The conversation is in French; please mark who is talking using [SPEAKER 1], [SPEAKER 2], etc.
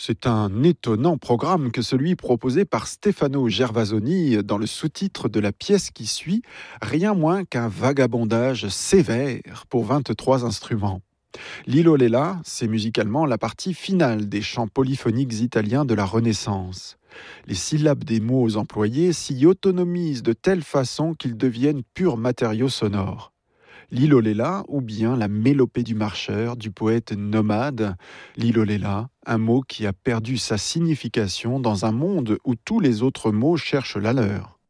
[SPEAKER 1] C'est un étonnant programme que celui proposé par Stefano Gervasoni dans le sous-titre de la pièce qui suit, rien moins qu'un vagabondage sévère pour 23 instruments. Lilo Lella, c'est musicalement la partie finale des chants polyphoniques italiens de la Renaissance. Les syllabes des mots employés s'y autonomisent de telle façon qu'ils deviennent purs matériaux sonores. Lilo Lella ou bien la mélopée du marcheur du poète nomade. Lilo Lella, un mot qui a perdu sa signification dans un monde où tous les autres mots cherchent la leur.